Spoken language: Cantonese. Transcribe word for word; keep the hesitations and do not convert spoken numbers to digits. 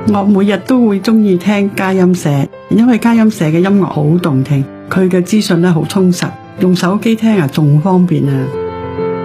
我每日都會中意聽佳音社，因為佳音社嘅音樂好動聽，佢嘅資訊咧好充實，用手機聽啊仲方便啊。